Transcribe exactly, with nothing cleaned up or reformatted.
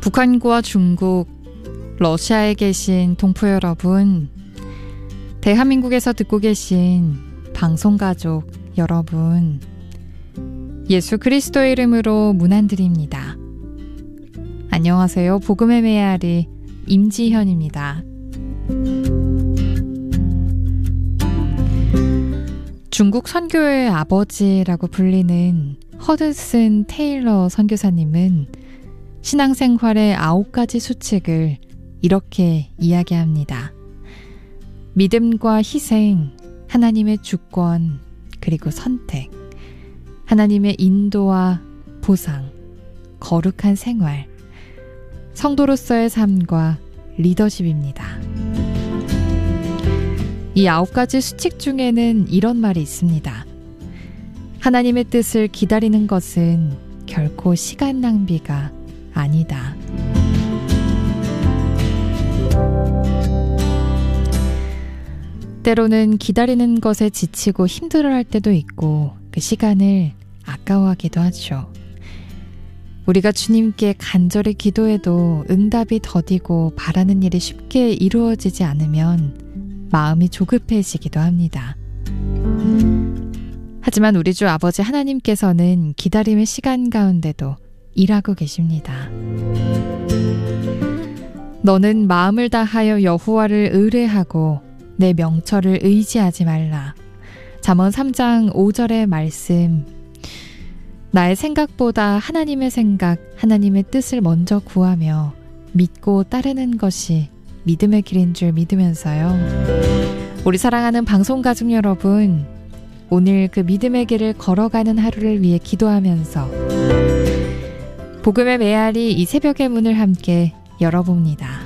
북한과 중국, 러시아에 계신 동포 여러분, 대한민국에서 듣고 계신 방송가족 여러분, 예수 그리스도의 이름으로 문안드립니다. 안녕하세요. 복음의 메아리 임지현입니다. 중국 선교의 아버지라고 불리는 허드슨 테일러 선교사님은 신앙생활의 아홉 가지 수칙을 이렇게 이야기합니다. 믿음과 희생, 하나님의 주권, 그리고 선택, 하나님의 인도와 보상, 거룩한 생활, 성도로서의 삶과 리더십입니다. 이 아홉 가지 수칙 중에는 이런 말이 있습니다. 하나님의 뜻을 기다리는 것은 결코 시간 낭비가 아니다. 때로는 기다리는 것에 지치고 힘들어할 때도 있고 그 시간을 아까워하기도 하죠. 우리가 주님께 간절히 기도해도 응답이 더디고 바라는 일이 쉽게 이루어지지 않으면 마음이 조급해지기도 합니다. 하지만 우리 주 아버지 하나님께서는 기다림의 시간 가운데도 일하고 계십니다. 너는 마음을 다하여 여호와를 의뢰하고 내 명철을 의지하지 말라. 잠언 삼 장 오 절의 말씀, 나의 생각보다 하나님의 생각, 하나님의 뜻을 먼저 구하며 믿고 따르는 것이 믿음의 길인 줄 믿으면서요. 우리 사랑하는 방송가족 여러분, 오늘 그 믿음의 길을 걸어가는 하루를 위해 기도하면서 복음의 메아리 이 새벽의 문을 함께 열어봅니다.